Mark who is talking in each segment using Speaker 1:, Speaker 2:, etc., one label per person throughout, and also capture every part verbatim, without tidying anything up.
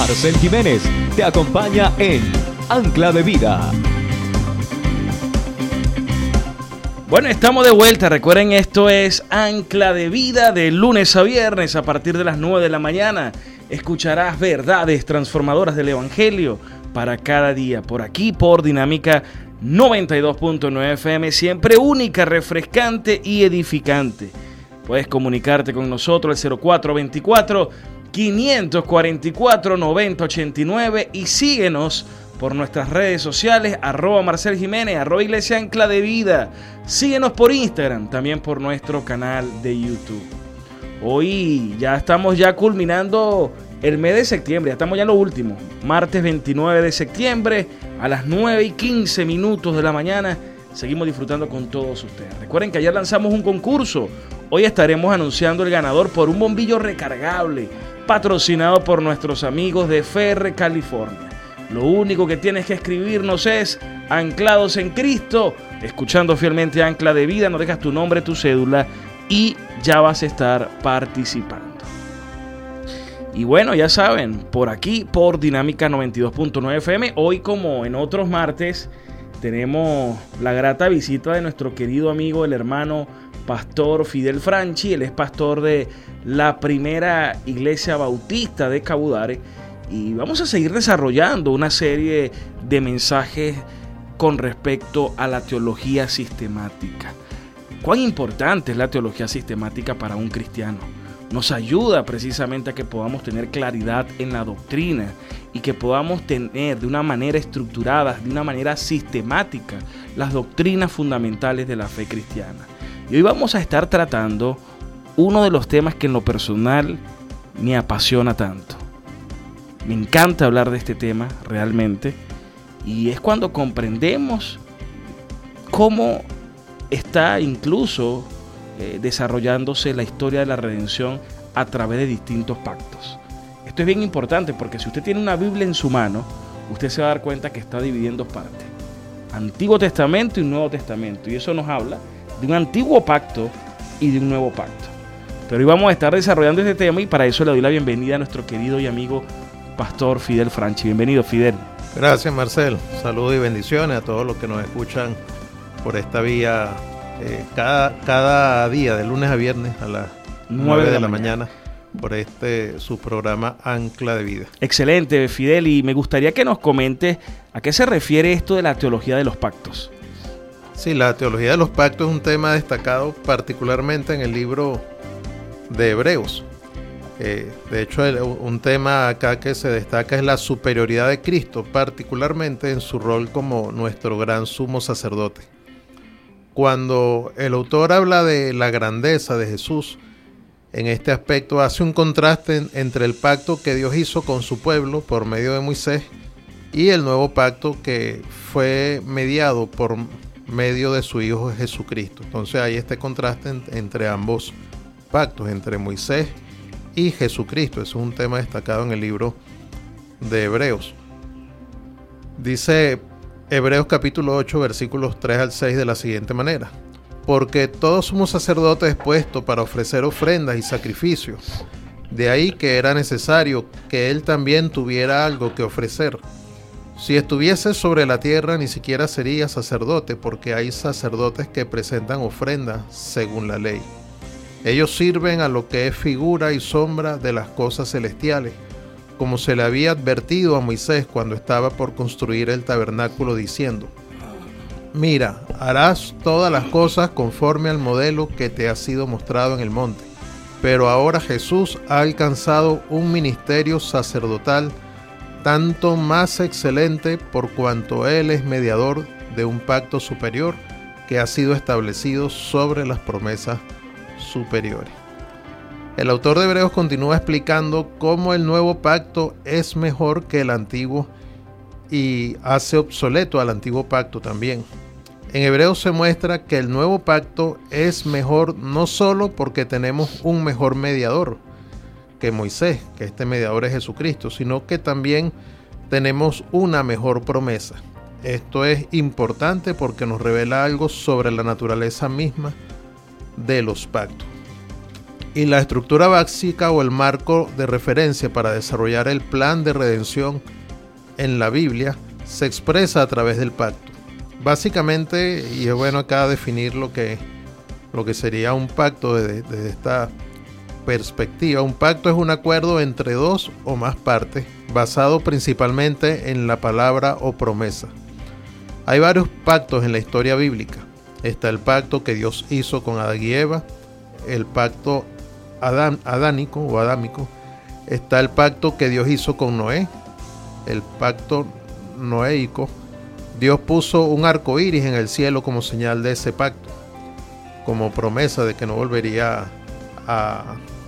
Speaker 1: Marcel Jiménez te acompaña en Ancla de Vida.
Speaker 2: Bueno, estamos de vuelta. Recuerden, esto es Ancla de Vida de lunes a viernes a partir de las nueve de la mañana. Escucharás verdades transformadoras del Evangelio para cada día. Por aquí, por Dinámica noventa y dos punto nueve F M, siempre única, refrescante y edificante. Puedes comunicarte con nosotros al cero cuatro veinticuatro, quinientos cuarenta y cuatro, noventa ochenta y nueve y síguenos por nuestras redes sociales, arroba Marcel Jiménez, arroba Iglesia Ancla de Vida. Síguenos por Instagram, también por nuestro canal de YouTube. Hoy ya estamos ya culminando el mes de septiembre, ya estamos ya en lo último. Martes veintinueve de septiembre a las nueve y quince minutos de la mañana. Seguimos disfrutando con todos ustedes. Recuerden que ayer lanzamos un concurso. Hoy estaremos anunciando el ganador por un bombillo recargable patrocinado por nuestros amigos de Ferre, California. Lo único que tienes que escribirnos es Anclados en Cristo, escuchando fielmente Ancla de Vida, nos dejas tu nombre, tu cédula y ya vas a estar participando. Y bueno, ya saben, por aquí, por Dinámica noventa y dos punto nueve F M, hoy como en otros martes, tenemos la grata visita de nuestro querido amigo, el hermano Pastor Fidel Franchi. Él es pastor de la primera iglesia bautista de Cabudare. Y vamos a seguir desarrollando una serie de mensajes con respecto a la teología sistemática. ¿Cuán importante es la teología sistemática para un cristiano? Nos ayuda precisamente a que podamos tener claridad en la doctrina y que podamos tener de una manera estructurada, de una manera sistemática, las doctrinas fundamentales de la fe cristiana. Y hoy vamos a estar tratando uno de los temas que en lo personal me apasiona tanto. Me encanta hablar de este tema realmente, y es cuando comprendemos cómo está incluso eh, desarrollándose la historia de la redención a través de distintos pactos. Esto es bien importante porque si usted tiene una Biblia en su mano, usted se va a dar cuenta que está dividida en dos partes: Antiguo Testamento y Nuevo Testamento, y eso nos habla de un antiguo pacto y de un nuevo pacto. Pero hoy vamos a estar desarrollando este tema y para eso le doy la bienvenida a nuestro querido y amigo Pastor Fidel Franchi. Bienvenido, Fidel.
Speaker 3: Gracias, Marcel. Saludos y bendiciones a todos los que nos escuchan por esta vía eh, cada, cada día, de lunes a viernes a las nueve de la mañana, por este su programa Ancla de Vida.
Speaker 2: Excelente, Fidel, y me gustaría que nos comentes a qué se refiere esto de la teología de los pactos.
Speaker 3: Sí, la teología de los pactos es un tema destacado particularmente en el libro de Hebreos. Eh, de hecho, el, un tema acá que se destaca es la superioridad de Cristo, particularmente en su rol como nuestro gran sumo sacerdote. Cuando el autor habla de la grandeza de Jesús, en este aspecto hace un contraste en, entre el pacto que Dios hizo con su pueblo por medio de Moisés y el nuevo pacto que fue mediado por medio de su Hijo Jesucristo. Entonces hay este contraste en, entre ambos pactos, entre Moisés y Jesucristo. Es un tema destacado en el libro de Hebreos. Dice Hebreos capítulo ocho, versículos tres al seis de la siguiente manera: porque todo sumo sacerdote es puesto para ofrecer ofrendas y sacrificios. De ahí que era necesario que él también tuviera algo que ofrecer. Si estuviese sobre la tierra, ni siquiera sería sacerdote, porque hay sacerdotes que presentan ofrendas según la ley. Ellos sirven a lo que es figura y sombra de las cosas celestiales, como se le había advertido a Moisés cuando estaba por construir el tabernáculo, diciendo: mira, harás todas las cosas conforme al modelo que te ha sido mostrado en el monte. Pero ahora Jesús ha alcanzado un ministerio sacerdotal tanto más excelente por cuanto Él es mediador de un pacto superior que ha sido establecido sobre las promesas superiores. El autor de Hebreos continúa explicando cómo el nuevo pacto es mejor que el antiguo y hace obsoleto al antiguo pacto también. En Hebreos se muestra que el nuevo pacto es mejor no solo porque tenemos un mejor mediador que Moisés, que este mediador es Jesucristo, sino que también tenemos una mejor promesa. Esto es importante porque nos revela algo sobre la naturaleza misma de los pactos. Y la estructura básica o el marco de referencia para desarrollar el plan de redención en la Biblia se expresa a través del pacto. Básicamente, y es bueno acá definir lo que, lo que sería un pacto desde, desde esta perspectiva. Un pacto es un acuerdo entre dos o más partes, basado principalmente en la palabra o promesa. Hay varios pactos en la historia bíblica. Está el pacto que Dios hizo con Adán y Eva, el pacto Adán, adánico o adámico. Está el pacto que Dios hizo con Noé, el pacto noéico. Dios puso un arco iris en el cielo como señal de ese pacto, como promesa de que no volvería a,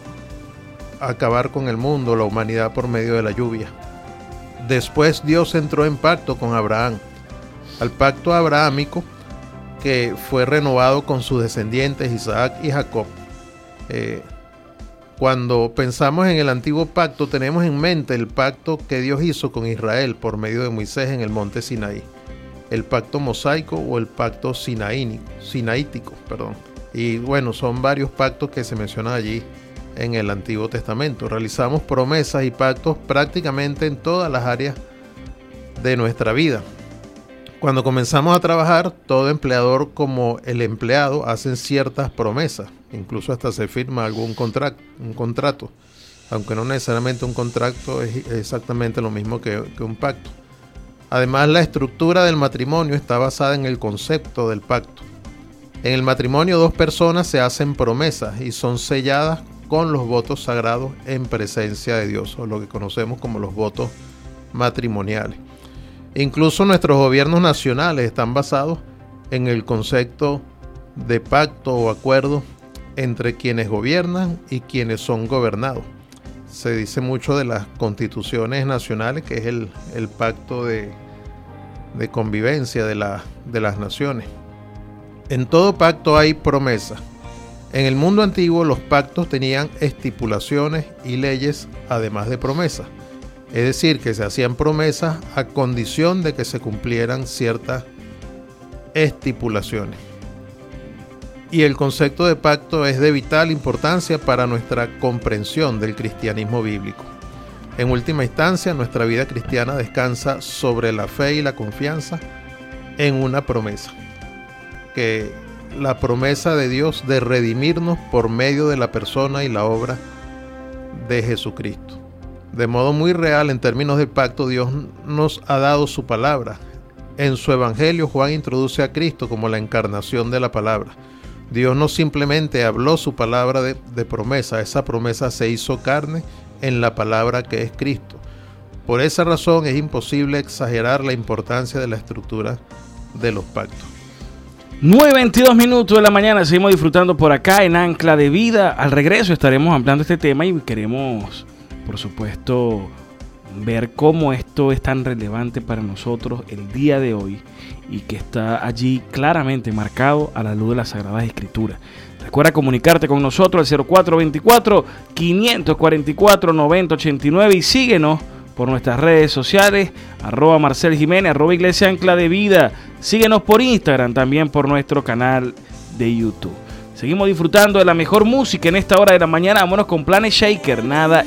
Speaker 3: a acabar con el mundo, la humanidad, por medio de la lluvia. Después Dios entró en pacto con Abraham, al pacto abrahámico que fue renovado con sus descendientes Isaac y Jacob. Eh, Cuando pensamos en el antiguo pacto, tenemos en mente el pacto que Dios hizo con Israel por medio de Moisés en el monte Sinaí, el pacto mosaico o el pacto sinaínico, sinaítico, perdón. Y bueno, son varios pactos que se mencionan allí en el Antiguo Testamento. Realizamos promesas y pactos prácticamente en todas las áreas de nuestra vida. Cuando comenzamos a trabajar, todo empleador como el empleado hacen ciertas promesas. Incluso hasta se firma algún contrato, un contrato, aunque no necesariamente un contrato es exactamente lo mismo que, que un pacto. Además, la estructura del matrimonio está basada en el concepto del pacto. En el matrimonio, dos personas se hacen promesas y son selladas con los votos sagrados en presencia de Dios, o lo que conocemos como los votos matrimoniales. Incluso nuestros gobiernos nacionales están basados en el concepto de pacto o acuerdo entre quienes gobiernan y quienes son gobernados. Se dice mucho de las constituciones nacionales, que es el, el pacto de, de convivencia de, la, de las naciones. En todo pacto hay promesas. En el mundo antiguo los pactos tenían estipulaciones y leyes además de promesas. Es decir, que se hacían promesas a condición de que se cumplieran ciertas estipulaciones. Y el concepto de pacto es de vital importancia para nuestra comprensión del cristianismo bíblico. En última instancia, nuestra vida cristiana descansa sobre la fe y la confianza en una promesa, que la promesa de Dios de redimirnos por medio de la persona y la obra de Jesucristo. De modo muy real, en términos del pacto, Dios nos ha dado su palabra. En su evangelio, Juan introduce a Cristo como la encarnación de la palabra. Dios no simplemente habló su palabra de, de promesa, esa promesa se hizo carne en la palabra que es Cristo. Por esa razón es imposible exagerar la importancia de la estructura de los pactos.
Speaker 2: nueve veintidós minutos de la mañana, seguimos disfrutando por acá en Ancla de Vida. Al regreso estaremos ampliando este tema y queremos, por supuesto, ver cómo esto es tan relevante para nosotros el día de hoy y que está allí claramente marcado a la luz de las Sagradas Escrituras. Recuerda comunicarte con nosotros al cero cuatro veinticuatro, quinientos cuarenta y cuatro, noventa ochenta y nueve y síguenos por nuestras redes sociales, arroba Marcel Jiménez, arroba Iglesia Ancla de Vida. Síguenos por Instagram, también por nuestro canal de YouTube. Seguimos disfrutando de la mejor música en esta hora de la mañana. Vámonos con Planet Shaker, Nada